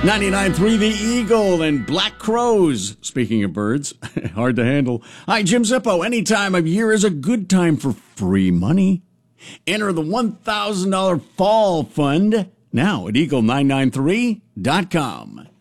99.3 The Eagle and Black Crows. Speaking of birds, hard to handle. Hi, Jim Zippo. Any time of year is a good time for free money. Enter the $1,000 fall fund now at eagle993.com.